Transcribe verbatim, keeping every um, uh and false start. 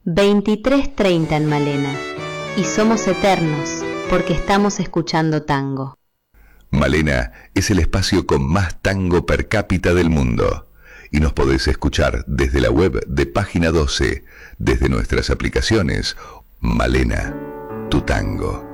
veintitrés treinta en Malena. Y somos eternos porque estamos escuchando tango. Malena es el espacio con más tango per cápita del mundo. Y nos podés escuchar desde la web de Página doce, desde nuestras aplicaciones. Malena, tu tango.